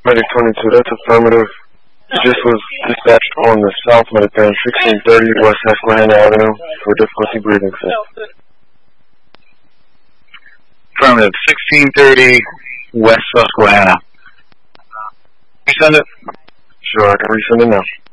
Medic 22, that's affirmative. Just was dispatched on the south Mediterranean, 1630 West Susquehanna Avenue for difficulty breathing, sir. Affirmative, 1630 West Susquehanna. Resend it? Sure, I can resend it now.